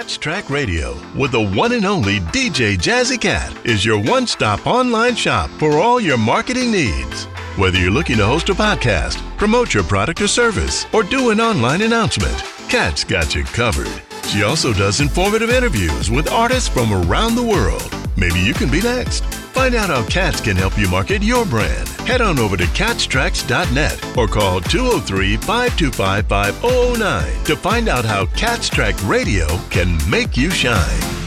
Cats Track Radio with the one and only DJ Jazzy Cat is your one-stop online shop for all your marketing needs. Whether you're looking to host a podcast, promote your product or service, or do an online announcement, Kat's got you covered. She also does informative interviews with artists from around the world. Maybe you can be next. Find out how Kat's can help you market your brand. Head on over to catstracks.net or call 203-525-5009 to find out how Cats Track Radio can make you shine.